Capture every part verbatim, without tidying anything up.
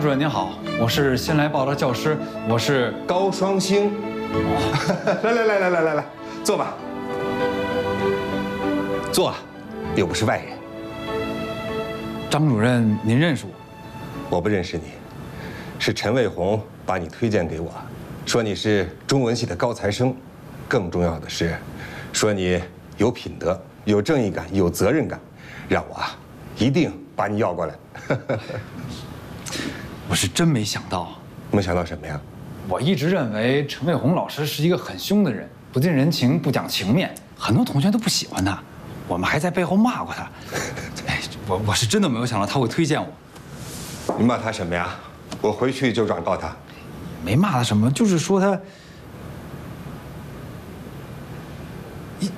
主任您好，我是新来报的教师，我是高双星。来来来来来来来，坐吧。坐，又不是外人。 张主任，您认识我？ 我不认识你，是陈卫红把你推荐给我，说你是中文系的高材生，更重要的是，说你有品德、有正义感、有责任感，让我啊一定把你要过来。 我是真没想到， 没想到什么呀？ 我一直认为陈卫红老师是一个很凶的人，不近人情，不讲情面，很多同学都不喜欢他，我们还在背后骂过他。哎，我我是真的没有想到他会推荐我。 你骂他什么呀？我回去就转告他。 没骂他什么，就是说他。一。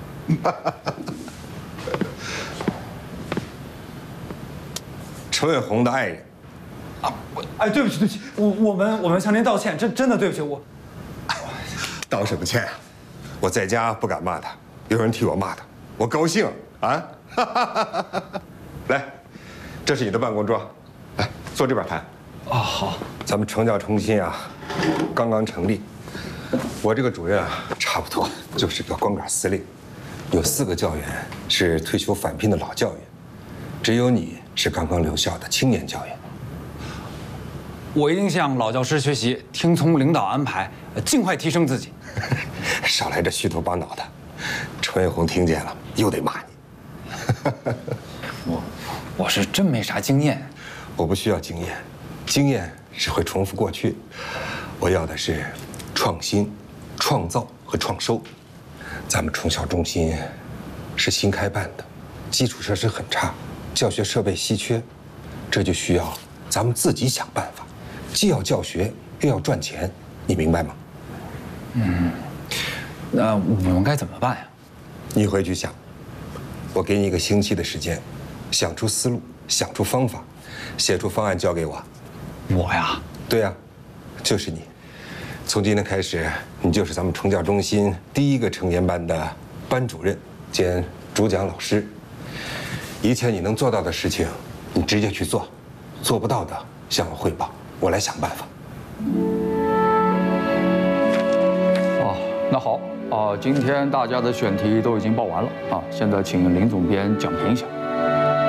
陈卫红的爱人。 啊，我哎，对不起，对不起，我我们我们向您道歉，真真的对不起我。 道什么歉啊？我在家不敢骂他，有人替我骂他，我高兴啊！来，这是你的办公桌，来坐这边谈。 哦，好。 咱们成教中心啊，刚刚成立，我这个主任啊，差不多就是个光杆司令，有四个教员是退休返聘的老教员，只有你是刚刚留校的青年教员。 我一定向老教师学习，听从领导安排，尽快提升自己。 少来这虚头巴脑的，陈卫红听见了又得骂你。 我我是真没啥经验。 我不需要经验，经验是会重复过去，我要的是创新、创造和创收。咱们中小中心是新开办的，基础设施很差，教学设备稀缺，这就需要咱们自己想办法，既要教学又要赚钱，你明白吗？ 嗯，那我们该怎么办呀？ 你回去想，我给你一个星期的时间，想出思路，想出方法，写出方案交给我。 我呀？ 对呀，就是你。从今天开始，你就是咱们成教中心第一个成研班的班主任兼主讲老师。一切你能做到的事情，你直接去做；做不到的，向我汇报，我来想办法。 哦，那好，啊，今天大家的选题都已经报完了啊，现在请林总编讲评一下。